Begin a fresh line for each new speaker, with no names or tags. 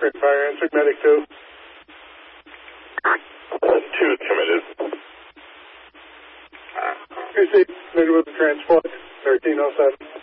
Green Fire answered, medic 2.
2 committed.
Received, committed with the transport, 1307.